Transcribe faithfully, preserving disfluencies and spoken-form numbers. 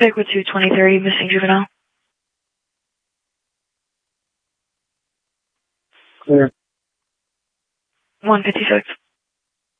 Pickwood two twenty thirty, missing juvenile. Clear. one fifty-six.